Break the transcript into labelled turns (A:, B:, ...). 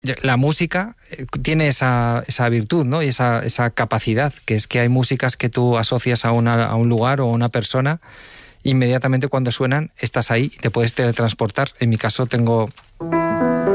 A: La música tiene esa virtud, ¿no? Y esa capacidad, que es que hay músicas que tú asocias a un lugar o a una persona, inmediatamente cuando suenan estás ahí y te puedes teletransportar. En mi caso tengo